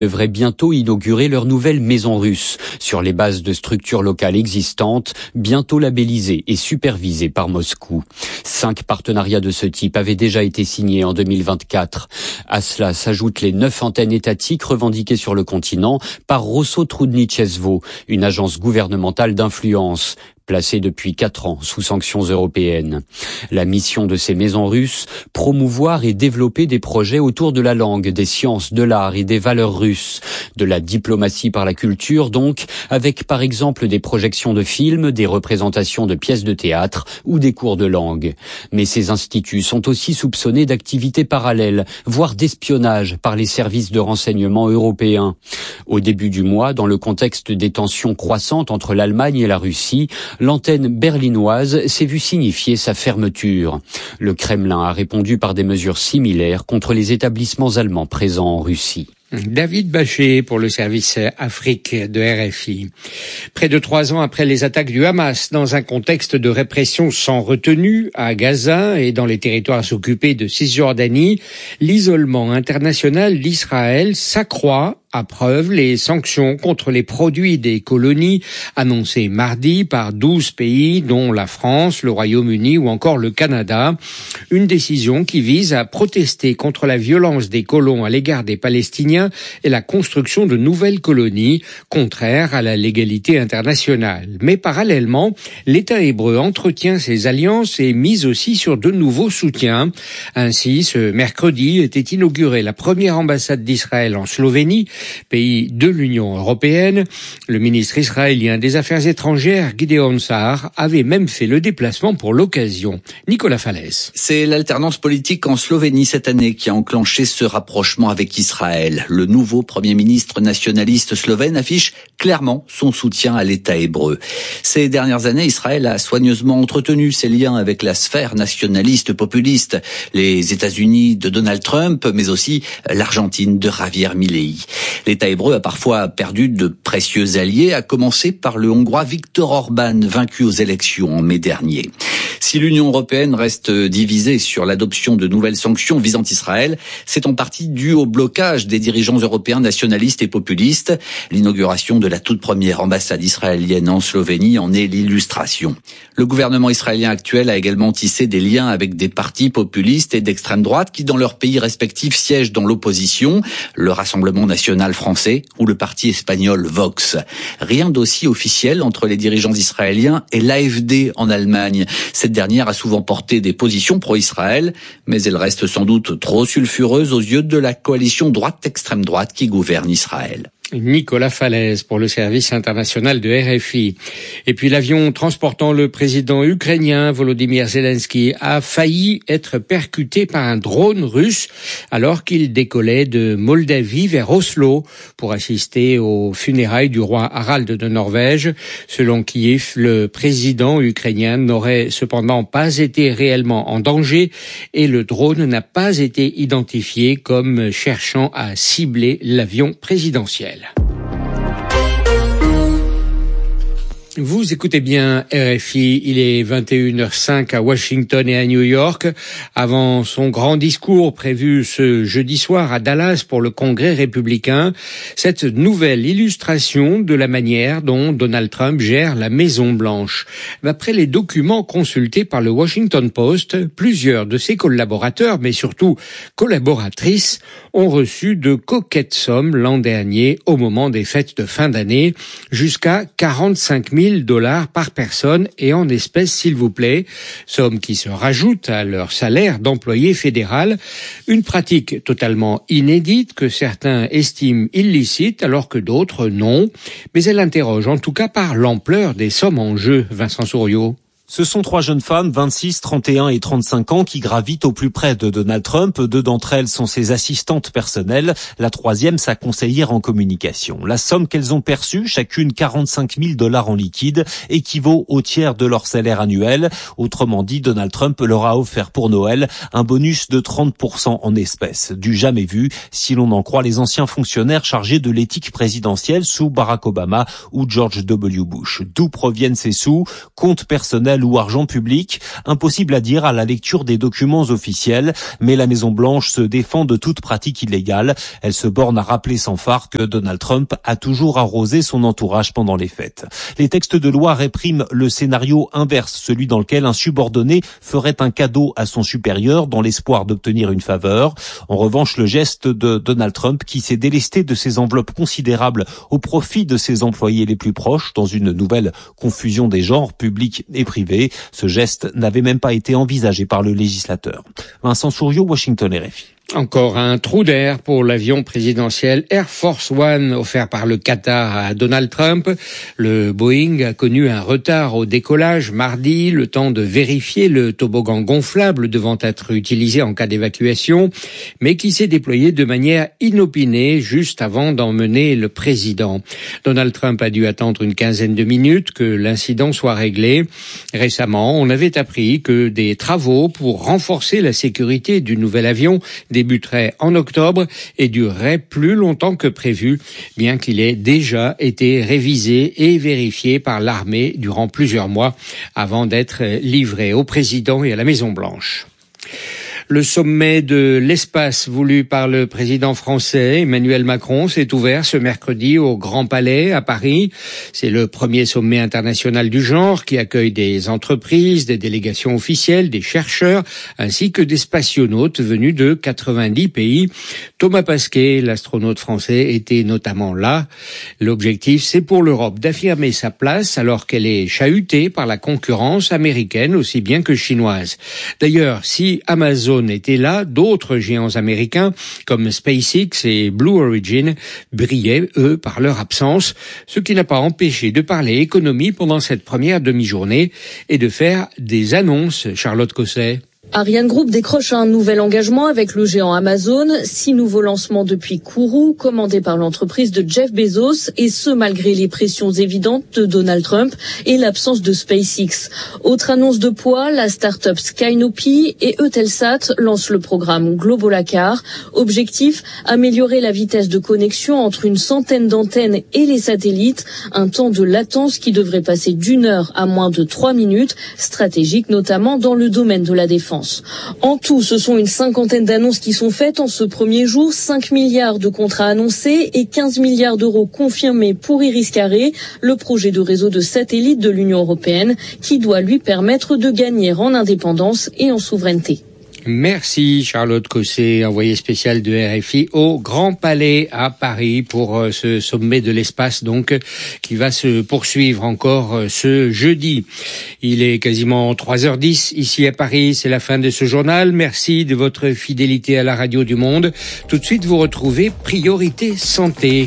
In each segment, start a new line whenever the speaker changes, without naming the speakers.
devraient bientôt inaugurer leur nouvelle maison russe, sur les bases de structures locales existantes, bientôt labellisées et supervisées par Moscou. 5 partenariats de ce type avaient déjà été signés en 2024. À cela s'ajoutent les 9 antennes étatiques revendiquées sur le continent par Rosso-Trudničestvo, une agence gouvernementale d'influence, placée depuis 4 ans sous sanctions européennes. La mission de ces maisons russes, promouvoir et développer des projets autour de la langue, des sciences, de l'art et des valeurs russes, de la diplomatie par la culture donc, avec par exemple des projections de films, des représentations de pièces de théâtre ou des cours de langue. Mais ces instituts sont aussi soupçonnés d'activités parallèles, voire d'espionnage par les services de renseignement européens. Au début du mois, dans le contexte des tensions croissantes entre l'Allemagne et la Russie, l'antenne berlinoise s'est vue signifier sa fermeture. Le Kremlin a répondu par des mesures similaires contre les établissements allemands présents en Russie.
David Bachet pour le service Afrique de RFI. Près de 3 ans après les attaques du Hamas, dans un contexte de répression sans retenue à Gaza et dans les territoires occupés de Cisjordanie, l'isolement international d'Israël s'accroît. À preuve, les sanctions contre les produits des colonies annoncées mardi par 12 pays, dont la France, le Royaume-Uni ou encore le Canada. Une décision qui vise à protester contre la violence des colons à l'égard des Palestiniens et la construction de nouvelles colonies, contraires à la légalité internationale. Mais parallèlement, l'État hébreu entretient ses alliances et mise aussi sur de nouveaux soutiens. Ainsi, ce mercredi était inaugurée la première ambassade d'Israël en Slovénie, pays de l'Union européenne. Le ministre israélien des Affaires étrangères, Gideon Sa'ar, avait même fait le déplacement pour l'occasion. Nicolas Falaise.
C'est l'alternance politique en Slovénie cette année qui a enclenché ce rapprochement avec Israël. Le nouveau Premier ministre nationaliste slovène affiche clairement son soutien à l'État hébreu. Ces dernières années, Israël a soigneusement entretenu ses liens avec la sphère nationaliste populiste, les États-Unis de Donald Trump, mais aussi l'Argentine de Javier Milei. L'État hébreu a parfois perdu de précieux alliés, à commencer par le Hongrois Viktor Orban, vaincu aux élections en mai dernier. Si l'Union européenne reste divisée sur l'adoption de nouvelles sanctions visant Israël, c'est en partie dû au blocage des dirigeants européens nationalistes et populistes. L'inauguration de la toute première ambassade israélienne en Slovénie en est l'illustration. Le gouvernement israélien actuel a également tissé des liens avec des partis populistes et d'extrême droite qui, dans leurs pays respectifs, siègent dans l'opposition, le Rassemblement national français ou le parti espagnol Vox. Rien d'aussi officiel entre les dirigeants israéliens et l'AfD en Allemagne. Cette dernière a souvent porté des positions pro-Israël, mais elle reste sans doute trop sulfureuse aux yeux de la coalition droite-extrême droite qui gouverne Israël.
Nicolas Falaise pour le service international de RFI. Et puis l'avion transportant le président ukrainien Volodymyr Zelensky a failli être percuté par un drone russe alors qu'il décollait de Moldavie vers Oslo pour assister aux funérailles du roi Harald de Norvège. Selon Kiev, le président ukrainien n'aurait cependant pas été réellement en danger et le drone n'a pas été identifié comme cherchant à cibler l'avion présidentiel. Vous écoutez bien RFI, il est 21h05 à Washington et à New York. Avant son grand discours prévu ce jeudi soir à Dallas pour le Congrès républicain, cette nouvelle illustration de la manière dont Donald Trump gère la Maison-Blanche. D'après les documents consultés par le Washington Post, plusieurs de ses collaborateurs, mais surtout collaboratrices, ont reçu de coquettes sommes l'an dernier au moment des fêtes de fin d'année, jusqu'à 45 000 $ par personne et en espèces s'il vous plaît, somme qui se rajoute à leur salaire d'employé fédéral, une pratique totalement inédite que certains estiment illicite alors que d'autres non, mais elle interroge en tout cas par l'ampleur des sommes en jeu, Vincent Souriau.
Ce sont 3 jeunes femmes, 26, 31 et 35 ans, qui gravitent au plus près de Donald Trump. 2 d'entre elles sont ses assistantes personnelles. La 3e, sa conseillère en communication. La somme qu'elles ont perçue, chacune 45 000 $ en liquide, équivaut au tiers de leur salaire annuel. Autrement dit, Donald Trump leur a offert pour Noël un bonus de 30% en espèces. Du jamais vu, si l'on en croit les anciens fonctionnaires chargés de l'éthique présidentielle sous Barack Obama ou George W. Bush. D'où proviennent ces sous? Compte personnel personnel ou argent public. Impossible à dire à la lecture des documents officiels, mais la Maison-Blanche se défend de toute pratique illégale. Elle se borne à rappeler sans phare que Donald Trump a toujours arrosé son entourage pendant les fêtes. Les textes de loi répriment le scénario inverse, celui dans lequel un subordonné ferait un cadeau à son supérieur dans l'espoir d'obtenir une faveur. En revanche, le geste de Donald Trump, qui s'est délesté de ses enveloppes considérables au profit de ses employés les plus proches, dans une nouvelle confusion des genres publics et privés, ce geste n'avait même pas été envisagé par le législateur. Vincent Souriau, Washington, RFI.
Encore un trou d'air pour l'avion présidentiel Air Force One offert par le Qatar à Donald Trump. Le Boeing a connu un retard au décollage mardi, le temps de vérifier le toboggan gonflable devant être utilisé en cas d'évacuation, mais qui s'est déployé de manière inopinée juste avant d'emmener le président. Donald Trump a dû attendre une quinzaine de minutes que l'incident soit réglé. Récemment, on avait appris que des travaux pour renforcer la sécurité du nouvel avion débuterait en octobre et durerait plus longtemps que prévu, bien qu'il ait déjà été révisé et vérifié par l'armée durant plusieurs mois avant d'être livré au président et à la Maison-Blanche. Le sommet de l'espace voulu par le président français Emmanuel Macron s'est ouvert ce mercredi au Grand Palais à Paris. C'est le premier sommet international du genre qui accueille des entreprises, des délégations officielles, des chercheurs ainsi que des spationautes venus de 90 pays. Thomas Pasquet, l'astronaute français, était notamment là. L'objectif, c'est pour l'Europe d'affirmer sa place alors qu'elle est chahutée par la concurrence américaine aussi bien que chinoise. D'ailleurs, si Amazon était là, d'autres géants américains comme SpaceX et Blue Origin brillaient, eux, par leur absence, ce qui n'a pas empêché de parler économie pendant cette première demi-journée et de faire des annonces. Charlotte Cosset.
Ariane Group décroche un nouvel engagement avec le géant Amazon. 6 nouveaux lancements depuis Kourou, commandés par l'entreprise de Jeff Bezos, et ce malgré les pressions évidentes de Donald Trump et l'absence de SpaceX. Autre annonce de poids, la start-up Skynopy et Eutelsat lancent le programme Globalacar. Objectif, améliorer la vitesse de connexion entre une centaine d'antennes et les satellites, un temps de latence qui devrait passer d'1 heure à moins de 3 minutes, stratégique notamment dans le domaine de la défense. En tout, ce sont une 50aine d'annonces qui sont faites en ce premier jour, 5 milliards de contrats annoncés et 15 milliards d'euros confirmés pour Iris-Carré, le projet de réseau de satellites de l'Union européenne qui doit lui permettre de gagner en indépendance et en souveraineté.
Merci Charlotte Cosset, envoyée spéciale de RFI au Grand Palais à Paris pour ce sommet de l'espace donc qui va se poursuivre encore ce jeudi. Il est quasiment 3h10 ici à Paris, c'est la fin de ce journal. Merci de votre fidélité à la radio du Monde. Tout de suite vous retrouvez Priorité Santé.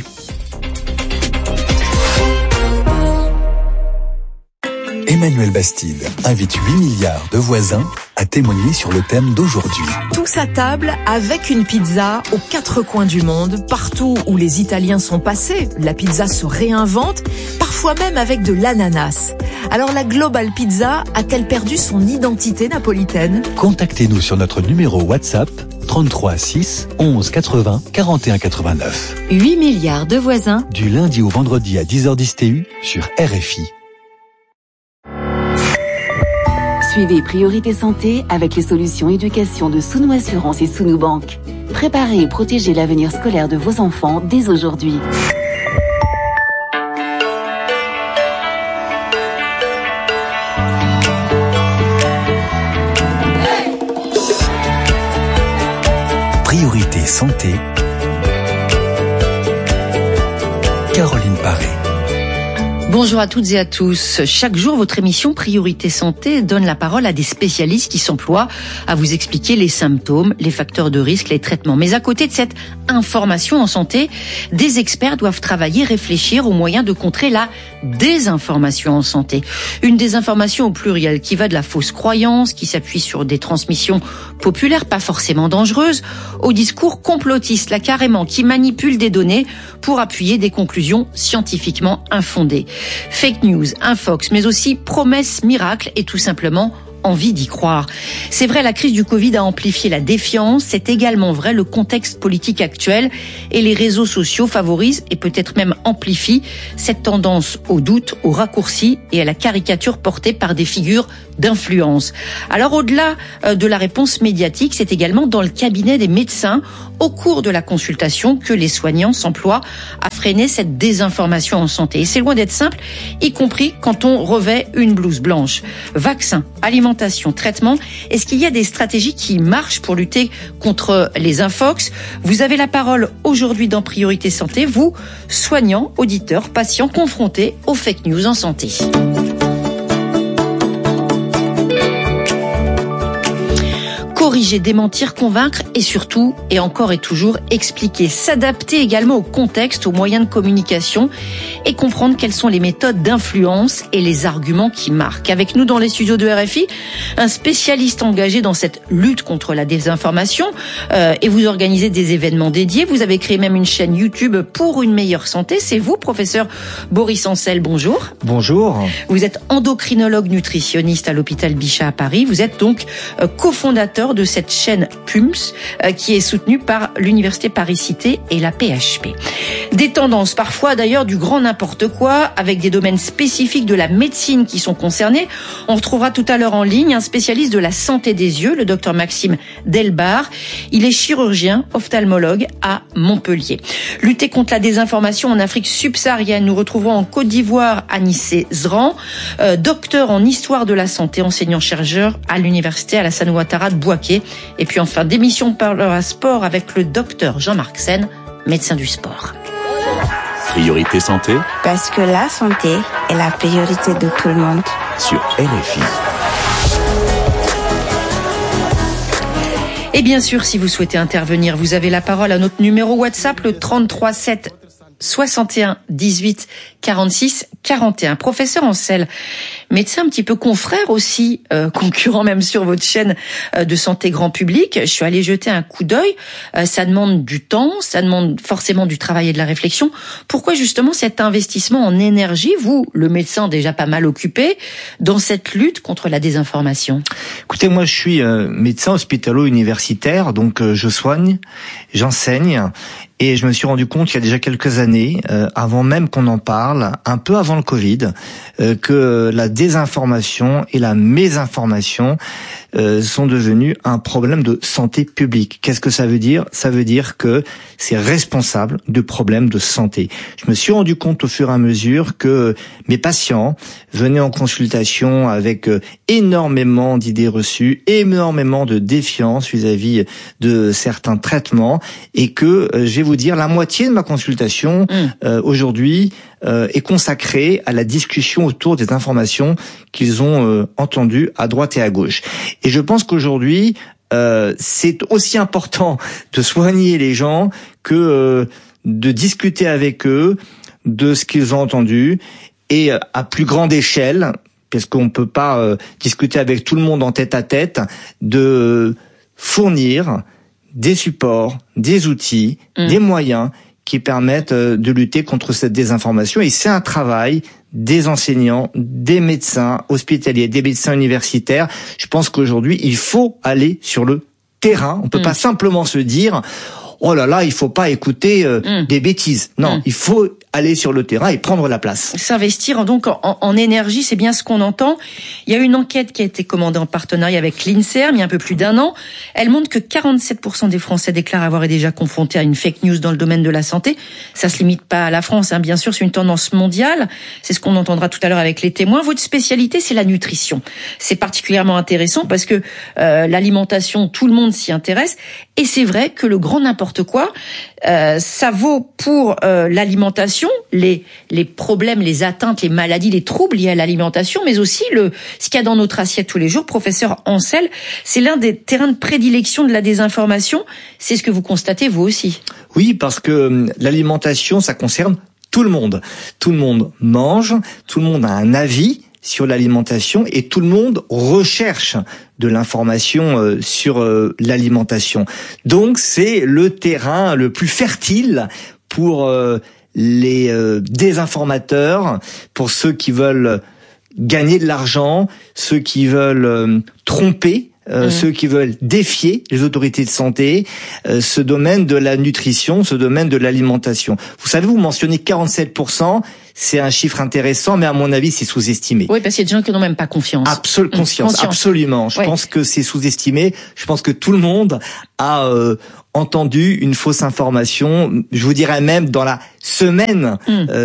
Emmanuel Bastide invite 8 milliards de voisins à témoigner sur le thème d'aujourd'hui.
Tous à table avec une pizza aux 4 coins du monde, partout où les Italiens sont passés, la pizza se réinvente, parfois même avec de l'ananas. Alors la Global Pizza a-t-elle perdu son identité napolitaine ?
Contactez-nous sur notre numéro WhatsApp 33 6 11 80 41 89.
8 milliards de voisins.
Du lundi au vendredi à 10h10 TU sur RFI.
Suivez Priorité Santé avec les solutions éducation de Sounou Assurance et Sounou Banque. Préparez et protégez l'avenir scolaire de vos enfants dès aujourd'hui.
Priorité Santé. Caroline Paré.
Bonjour à toutes et à tous. Chaque jour, votre émission Priorité Santé donne la parole à des spécialistes qui s'emploient à vous expliquer les symptômes, les facteurs de risque, les traitements. Mais à côté de cette information en santé, des experts doivent travailler, réfléchir aux moyens de contrer la désinformation en santé. Une désinformation au pluriel qui va de la fausse croyance, qui s'appuie sur des transmissions populaires pas forcément dangereuses, au discours complotiste, là carrément, qui manipule des données pour appuyer des conclusions scientifiquement infondées. Fake news, infox, mais aussi promesses miracles et tout simplement envie d'y croire. C'est vrai, la crise du Covid a amplifié la défiance. C'est également vrai, le contexte politique actuel et les réseaux sociaux favorisent et peut-être même amplifient cette tendance au doute, au raccourci et à la caricature portée par des figures d'influence. Alors au-delà de la réponse médiatique, c'est également dans le cabinet des médecins, au cours de la consultation, que les soignants s'emploient à freiner cette désinformation en santé. Et c'est loin d'être simple, y compris quand on revêt une blouse blanche. Vaccins, alimentation, traitement, est-ce qu'il y a des stratégies qui marchent pour lutter contre les infox? Vous avez la parole aujourd'hui dans Priorité Santé, vous, soignants, auditeurs, patients confrontés aux fake news en santé. Corriger, démentir, convaincre et surtout, et encore et toujours, expliquer, s'adapter également au contexte, aux moyens de communication et comprendre quelles sont les méthodes d'influence et les arguments qui marquent. Avec nous dans les studios de RFI, un spécialiste engagé dans cette lutte contre la désinformation et vous organisez des événements dédiés. Vous avez créé même une chaîne YouTube pour une meilleure santé. C'est vous, professeur Boris Ancel, bonjour.
Bonjour.
Vous êtes endocrinologue nutritionniste à l'hôpital Bichat à Paris. Vous êtes donc cofondateur de cette chaîne PUMS qui est soutenue par l'Université Paris-Cité et la PHP. Des tendances, parfois d'ailleurs du grand n'importe quoi, avec des domaines spécifiques de la médecine qui sont concernés. On retrouvera tout à l'heure en ligne un spécialiste de la santé des yeux, le docteur Maxime Delbar. Il est chirurgien, ophtalmologue à Montpellier. Lutter contre la désinformation en Afrique subsaharienne, nous retrouverons en Côte d'Ivoire Anissé Zran, docteur en histoire de la santé, enseignant-chercheur à l'université Alassane Ouattara de Bouaké. Et puis enfin, d'émission parlera sport avec le docteur Jean-Marc Sen, médecin du sport.
Priorité santé.
Parce que la santé est la priorité de tout le monde.
Sur RFI.
Et bien sûr, si vous souhaitez intervenir, vous avez la parole à notre numéro WhatsApp, le 33 7 61 18 46 41. Professeur Ancel, médecin un petit peu confrère aussi, concurrent même sur votre chaîne de santé grand public. Je suis allée jeter un coup d'œil. Ça demande du temps, ça demande forcément du travail et de la réflexion. Pourquoi justement cet investissement en énergie, vous, le médecin déjà pas mal occupé, dans cette lutte contre la désinformation?
Écoutez, moi je suis médecin hospitalo-universitaire, donc je soigne, j'enseigne. Et je me suis rendu compte il y a déjà quelques années, avant même qu'on en parle, un peu avant le Covid, que la désinformation et la mésinformation sont devenus un problème de santé publique. Qu'est-ce que ça veut dire? Ça veut dire que c'est responsable de problèmes de santé. Je me suis rendu compte au fur et à mesure que mes patients venaient en consultation avec énormément d'idées reçues, énormément de défiance vis-à-vis de certains traitements, et que, je vais vous dire, la moitié de ma consultation aujourd'hui est consacrée à la discussion autour des informations qu'ils ont entendues à droite et à gauche. Et je pense qu'aujourd'hui, c'est aussi important de soigner les gens que de discuter avec eux de ce qu'ils ont entendu, et à plus grande échelle, parce qu'on ne peut pas discuter avec tout le monde en tête à tête, de fournir des supports, des outils, des moyens qui permettent de lutter contre cette désinformation. Et c'est un travail des enseignants, des médecins hospitaliers, des médecins universitaires. Je pense qu'aujourd'hui, il faut aller sur le terrain. On peut pas simplement se dire « Oh là là, il faut pas écouter des bêtises ». Non, il faut aller sur le terrain et prendre la place.
S'investir donc en énergie, c'est bien ce qu'on entend. Il y a une enquête qui a été commandée en partenariat avec l'INSERM il y a un peu plus d'un an. Elle montre que 47% des Français déclarent avoir été déjà confrontés à une fake news dans le domaine de la santé. Ça se limite pas à la France, hein. Bien sûr, c'est une tendance mondiale. C'est ce qu'on entendra tout à l'heure avec les témoins. Votre spécialité, c'est la nutrition. C'est particulièrement intéressant parce que l'alimentation, tout le monde s'y intéresse. Et c'est vrai que le grand n'importe quoi, ça vaut pour l'alimentation, les problèmes, les atteintes, les maladies, les troubles liés à l'alimentation, mais aussi ce qu'il y a dans notre assiette tous les jours. Professeur Ancel, c'est l'un des terrains de prédilection de la désinformation. C'est ce que vous constatez vous aussi?
Oui, parce que l'alimentation, ça concerne tout le monde. Tout le monde mange, tout le monde a un avis sur l'alimentation et tout le monde recherche de l'information sur l'alimentation. Donc c'est le terrain le plus fertile pour les désinformateurs, pour ceux qui veulent gagner de l'argent, ceux qui veulent tromper, ceux qui veulent défier les autorités de santé, ce domaine de la nutrition, ce domaine de l'alimentation. Vous savez, vous mentionnez 47%, c'est un chiffre intéressant, mais à mon avis, c'est sous-estimé.
Oui, parce qu'il y a des gens qui n'ont même pas confiance.
Conscience, absolument. Je pense que c'est sous-estimé. Je pense que tout le monde a entendu une fausse information, je vous dirais même dans la semaine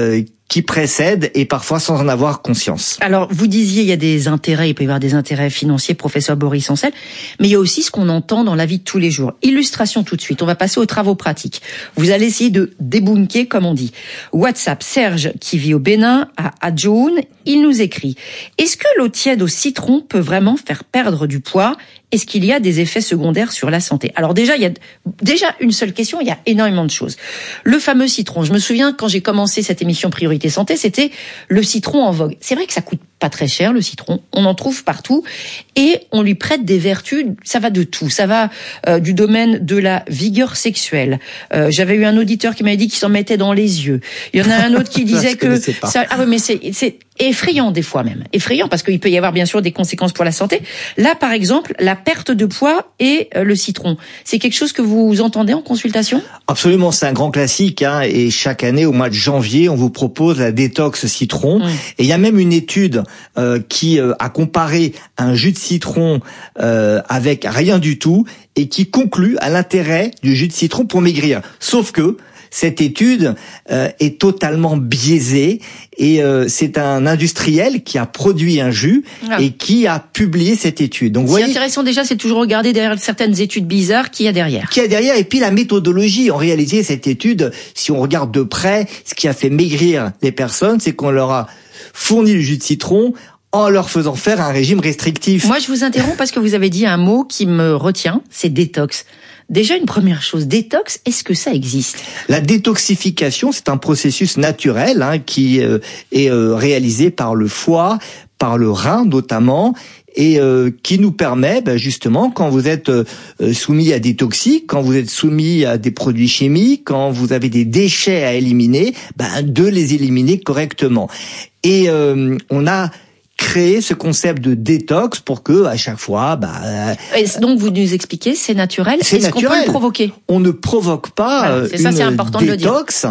qui précède et parfois sans en avoir conscience.
Alors, vous disiez, il y a des intérêts, il peut y avoir des intérêts financiers, professeur Boris Ancel, mais il y a aussi ce qu'on entend dans la vie de tous les jours. Illustration tout de suite, on va passer aux travaux pratiques. Vous allez essayer de débunker, comme on dit. WhatsApp, Serge, qui vit au Bénin, à Adjoun, il nous écrit « Est-ce que l'eau tiède au citron peut vraiment faire perdre du poids ? Est-ce qu'il y a des effets secondaires sur la santé ?» Alors déjà, il y a une seule question, il y a énormément de choses. Le fameux citron, je me souviens quand j'ai commencé cette émission Priorité Santé, c'était le citron en vogue. C'est vrai que ça coûte pas très cher, le citron, on en trouve partout et on lui prête des vertus, ça va de tout, ça va du domaine de la vigueur sexuelle. J'avais eu un auditeur qui m'avait dit qu'il s'en mettait dans les yeux. Il y en a un autre qui disait que ça, ah oui, mais c'est effrayant des fois même, effrayant parce qu'il peut y avoir bien sûr des conséquences pour la santé. Là, par exemple, la perte de poids et le citron, c'est quelque chose que vous entendez en consultation ?
Absolument, c'est un grand classique, hein, et chaque année au mois de janvier, on vous propose la détox citron. Et il y a même une étude qui a comparé un jus de citron avec rien du tout et qui conclut à l'intérêt du jus de citron pour maigrir. Sauf que cette étude est totalement biaisée et c'est un industriel qui a produit un jus et qui a publié cette étude. Donc,
c'est intéressant déjà, c'est toujours regarder derrière certaines études bizarres qu'il y a derrière.
Et puis la méthodologie. En réalité, cette étude, si on regarde de près, ce qui a fait maigrir les personnes, c'est qu'on leur a fourni le jus de citron en leur faisant faire un régime restrictif.
Moi, je vous interromps parce que vous avez dit un mot qui me retient, c'est détox. Déjà, une première chose, détox, est-ce que ça existe ?
La détoxification, c'est un processus naturel qui est réalisé par le foie, par le rein notamment, et qui nous permet justement, quand vous êtes soumis à des toxiques, quand vous êtes soumis à des produits chimiques, quand vous avez des déchets à éliminer, de les éliminer correctement. Et on a créé ce concept de détox pour que à chaque fois
donc vous nous expliquez, c'est naturel.
C'est naturel.
Qu'on peut le provoquer ?
On ne provoque pas une détox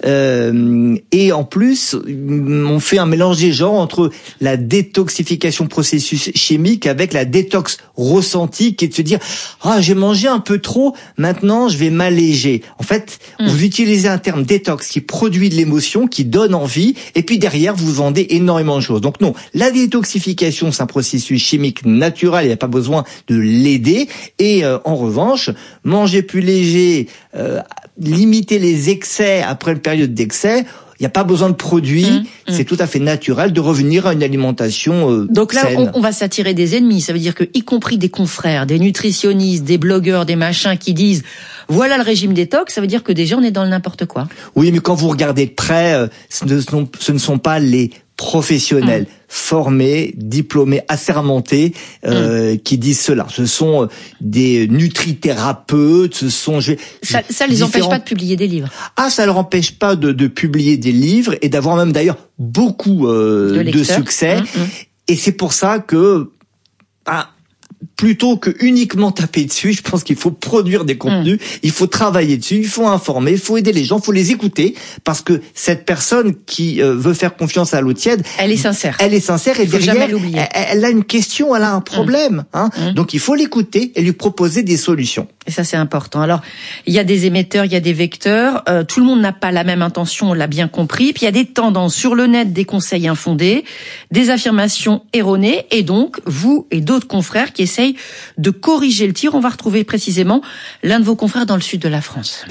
et en plus on fait un mélange des genres entre la détoxification processus chimique avec la détox ressentie qui est de se dire j'ai mangé un peu trop, maintenant je vais m'alléger. En fait, vous utilisez un terme détox qui produit de l'émotion, qui donne envie et puis derrière vous vendez énormément de choses. Donc non, la détoxification, c'est un processus chimique naturel, il n'y a pas besoin de l'aider. Et en revanche, manger plus léger, limiter les excès après une période d'excès, il n'y a pas besoin de produits, c'est tout à fait naturel de revenir à une alimentation
Donc là,
saine.
on va s'attirer des ennemis, ça veut dire que, y compris des confrères, des nutritionnistes, des blogueurs, des machins qui disent voilà le régime détox, ça veut dire que déjà on est dans le n'importe quoi.
Oui, mais quand vous regardez de près, ce ne sont pas les professionnels formés, diplômés, assermentés qui disent cela. Ce sont des nutrithérapeutes, ce sont
ça les empêche pas de publier des livres.
Ça leur empêche pas de publier des livres et d'avoir même d'ailleurs beaucoup de succès. Et c'est pour ça que plutôt que uniquement taper dessus, je pense qu'il faut produire des contenus, il faut travailler dessus, il faut informer, il faut aider les gens, il faut les écouter, parce que cette personne qui veut faire confiance à l'eau tiède,
elle est sincère.
Elle est sincère et derrière, elle a une question, elle a un problème. Donc il faut l'écouter et lui proposer des solutions.
Et ça, c'est important. Alors, il y a des émetteurs, il y a des vecteurs. Tout le monde n'a pas la même intention, on l'a bien compris. Puis il y a des tendances sur le net, des conseils infondés, des affirmations erronées. Et donc, vous et d'autres confrères qui essayent de corriger le tir. On va retrouver précisément l'un de vos confrères dans le sud de la France.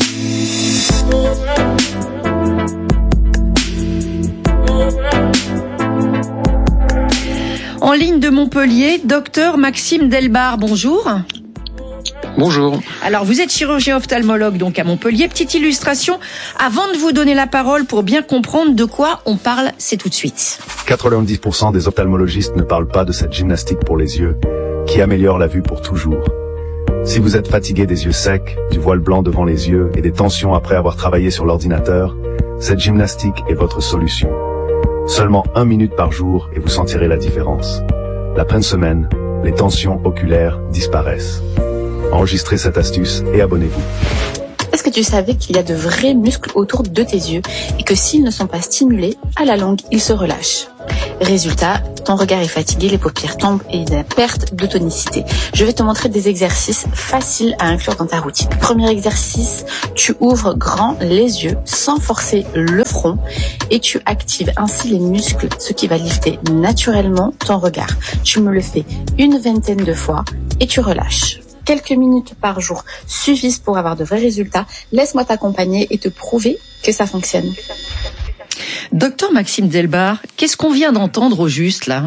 En ligne de Montpellier, docteur Maxime Delbar, bonjour.
Bonjour.
Alors, vous êtes chirurgien ophtalmologue donc à Montpellier. Petite illustration, avant de vous donner la parole pour bien comprendre de quoi on parle, c'est tout de suite.
90% des ophtalmologistes ne parlent pas de cette gymnastique pour les yeux qui améliore la vue pour toujours. Si vous êtes fatigué des yeux secs, du voile blanc devant les yeux et des tensions après avoir travaillé sur l'ordinateur, cette gymnastique est votre solution. Seulement 1 minute par jour et vous sentirez la différence. L'après semaine, les tensions oculaires disparaissent. Enregistrez cette astuce et abonnez-vous.
Est-ce que tu savais qu'il y a de vrais muscles autour de tes yeux et que s'ils ne sont pas stimulés, à la longue, ils se relâchent? Résultat, ton regard est fatigué, les paupières tombent et il y a perte de tonicité. Je vais te montrer des exercices faciles à inclure dans ta routine. Premier exercice, tu ouvres grand les yeux sans forcer le front et tu actives ainsi les muscles, ce qui va lifter naturellement ton regard. Tu me le fais une vingtaine de fois et tu relâches. Quelques minutes par jour suffisent pour avoir de vrais résultats. Laisse-moi t'accompagner et te prouver que ça fonctionne.
Docteur Maxime Delbar, qu'est-ce qu'on vient d'entendre au juste là ?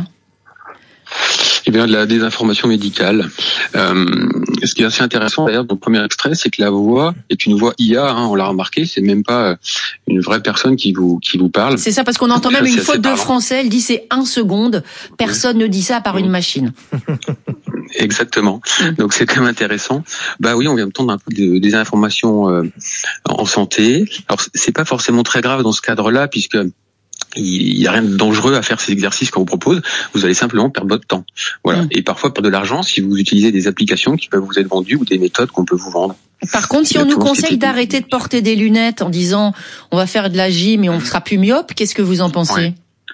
Eh bien, de la désinformation médicale. Ce qui est assez intéressant d'ailleurs dans le premier extrait, c'est que la voix est une voix IA, on l'a remarqué, c'est même pas une vraie personne qui vous parle.
C'est ça, parce qu'on entend même une faute de français, elle dit c'est 1 seconde, personne ne dit ça à part une machine.
Exactement. Donc c'est quand même intéressant. Bah oui, on vient de entendre un peu des informations en santé. Alors c'est pas forcément très grave dans ce cadre-là, puisque il y a rien de dangereux à faire ces exercices qu'on vous propose. Vous allez simplement perdre votre temps. Voilà. Et parfois perdre de l'argent si vous utilisez des applications qui peuvent vous être vendues ou des méthodes qu'on peut vous vendre.
Par contre, si on nous conseille d'arrêter de porter des lunettes en disant on va faire de la gym et on sera plus myope, qu'est-ce que vous en pensez ?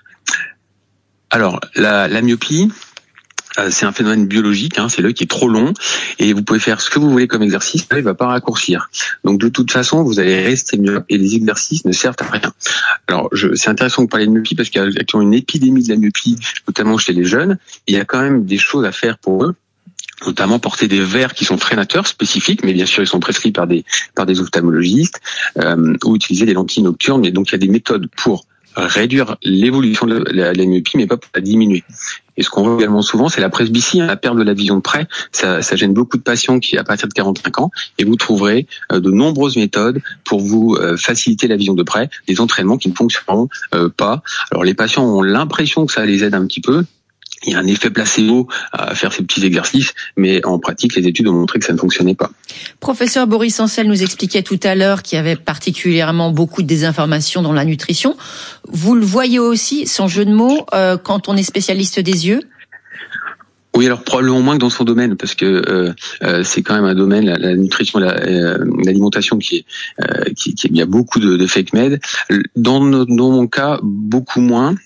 Alors, la myopie, c'est un phénomène biologique, c'est l'œil qui est trop long et vous pouvez faire ce que vous voulez comme exercice, l'œil va pas raccourcir. Donc de toute façon, vous allez rester myope et les exercices ne servent à rien. Alors c'est intéressant de parler de myopie parce qu'il y a actuellement une épidémie de la myopie, notamment chez les jeunes. Il y a quand même des choses à faire pour eux, notamment porter des verres qui sont freinateurs spécifiques, mais bien sûr ils sont prescrits par des ophtalmologistes, ou utiliser des lentilles nocturnes. Mais donc il y a des méthodes pour réduire l'évolution de la myopie, mais pas pour la diminuer. Et ce qu'on voit également souvent, c'est la presbytie, la perte de la vision de près. Ça gêne beaucoup de patients qui, à partir de 45 ans, et vous trouverez de nombreuses méthodes pour vous faciliter la vision de près, des entraînements qui ne fonctionneront pas. Alors les patients ont l'impression que ça les aide un petit peu. Il y a un effet placebo à faire ces petits exercices, mais en pratique, les études ont montré que ça ne fonctionnait pas.
Professeur Boris Ancel nous expliquait tout à l'heure qu'il y avait particulièrement beaucoup de désinformation dans la nutrition. Vous le voyez aussi, sans jeu de mots, quand on est spécialiste des yeux ?
Oui, alors probablement moins que dans son domaine, parce que c'est quand même un domaine, la nutrition, l'alimentation qui il y a beaucoup de fake med. Dans mon cas, beaucoup moins.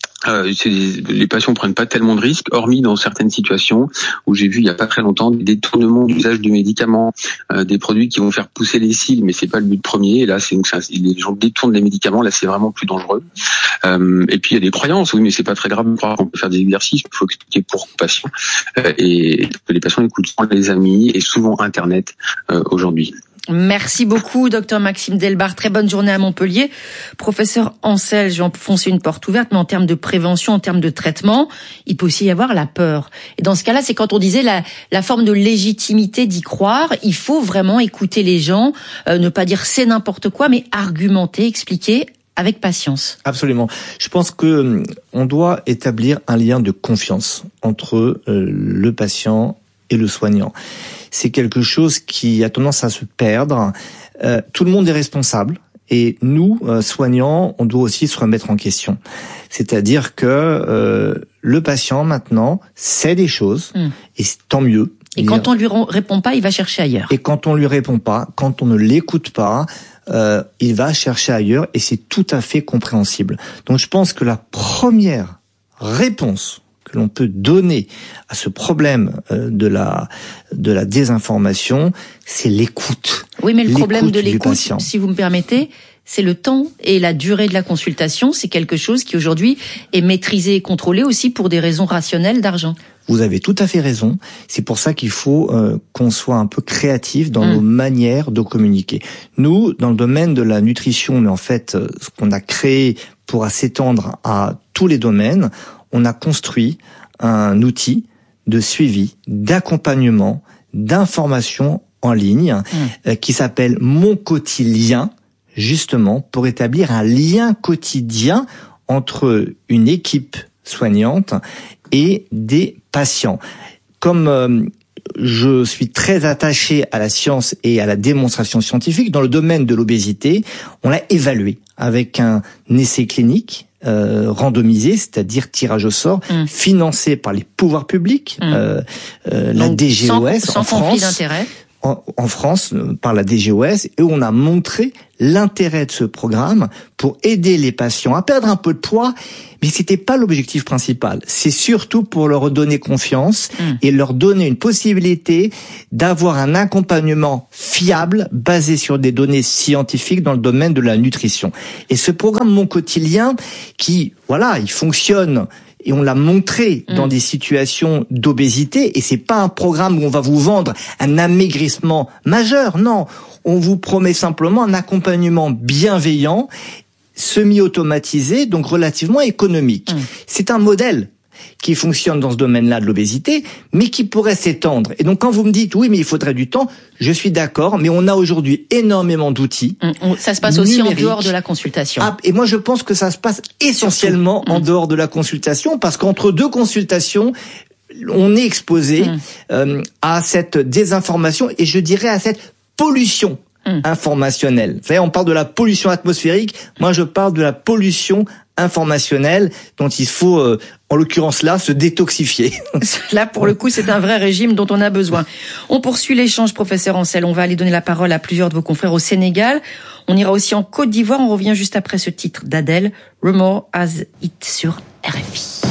Les patients prennent pas tellement de risques, hormis dans certaines situations où j'ai vu il y a pas très longtemps des détournements d'usage de médicaments, des produits qui vont faire pousser les cils, mais c'est pas le but premier. Et là, les gens détournent les médicaments. Là, c'est vraiment plus dangereux. Et puis il y a des croyances. Oui, mais c'est pas très grave de croire qu'on peut faire des exercices. Il faut expliquer pour aux patients. Et les patients écoutent souvent les amis et souvent Internet aujourd'hui.
Merci beaucoup, docteur Maxime Delbar. Très bonne journée à Montpellier. Professeur Ancel, j'ai enfoncé une porte ouverte, mais en termes de prévention, en termes de traitement, il peut aussi y avoir la peur. Et dans ce cas-là, c'est quand on disait la forme de légitimité d'y croire. Il faut vraiment écouter les gens, ne pas dire c'est n'importe quoi, mais argumenter, expliquer avec patience.
Absolument. Je pense que on doit établir un lien de confiance entre le patient et le soignant. C'est quelque chose qui a tendance à se perdre. Tout le monde est responsable et nous, soignants, on doit aussi se remettre en question. C'est-à-dire que le patient, maintenant, sait des choses et tant mieux.
Et quand on lui répond pas, il va chercher ailleurs.
Et quand on lui répond pas, quand on ne l'écoute pas, il va chercher ailleurs et c'est tout à fait compréhensible. Donc je pense que la première réponse que l'on peut donner à ce problème de la désinformation, c'est l'écoute.
Oui, mais le problème de l'écoute, si vous me permettez, c'est le temps et la durée de la consultation. C'est quelque chose qui aujourd'hui est maîtrisé et contrôlé aussi pour des raisons rationnelles d'argent.
Vous avez tout à fait raison. C'est pour ça qu'il faut qu'on soit un peu créatif dans nos manières de communiquer. Nous, dans le domaine de la nutrition, mais en fait, ce qu'on a créé pour s'étendre à tous les domaines, on a construit un outil de suivi, d'accompagnement, d'information en ligne qui s'appelle Mon Quotidien, justement pour établir un lien quotidien entre une équipe soignante et des patients. Comme je suis très attaché à la science et à la démonstration scientifique, dans le domaine de l'obésité, on l'a évalué avec un essai clinique randomisé, c'est-à-dire tirage au sort, financé par les pouvoirs publics, la DGOS
sans conflit d'intérêt.
En France, par la DGOS, et où on a montré l'intérêt de ce programme pour aider les patients à perdre un peu de poids, mais c'était pas l'objectif principal. C'est surtout pour leur redonner confiance et leur donner une possibilité d'avoir un accompagnement fiable basé sur des données scientifiques dans le domaine de la nutrition. Et ce programme Mon Quotidien, qui, voilà, il fonctionne. Et on l'a montré dans des situations d'obésité. Et c'est pas un programme où on va vous vendre un amaigrissement majeur. Non, on vous promet simplement un accompagnement bienveillant, semi-automatisé, donc relativement économique. C'est un modèle qui fonctionne dans ce domaine-là de l'obésité, mais qui pourrait s'étendre. Et donc quand vous me dites, oui, mais il faudrait du temps, je suis d'accord, mais on a aujourd'hui énormément d'outils.
Ça se passe aussi en dehors de la consultation.
Et moi je pense que ça se passe essentiellement en dehors de la consultation, parce qu'entre deux consultations, on est exposé à cette désinformation et je dirais à cette pollution informationnelle. Vous savez, on parle de la pollution atmosphérique, moi je parle de la pollution informationnelle dont il faut, en l'occurrence là, se détoxifier.
Là, pour le coup, c'est un vrai régime dont on a besoin. On poursuit l'échange, professeur Ancel. On va aller donner la parole à plusieurs de vos confrères au Sénégal. On ira aussi en Côte d'Ivoire. On revient juste après ce titre d'Adèle, Rumor Has It sur RFI.